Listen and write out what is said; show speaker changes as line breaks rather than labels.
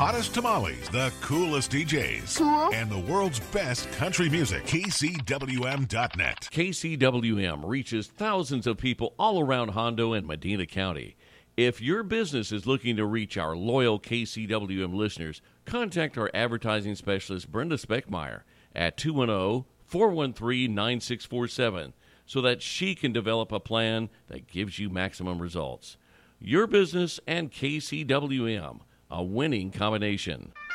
hottest tamales, the coolest DJs, and the world's best country music. KCWM.net.
KCWM reaches thousands of people all around Hondo and Medina County. If your business is looking to reach our loyal KCWM listeners, contact our advertising specialist, Brenda Speckmeyer, at 210-413-9647 so that she can develop a plan that gives you maximum results. Your business and KCWM, a winning combination.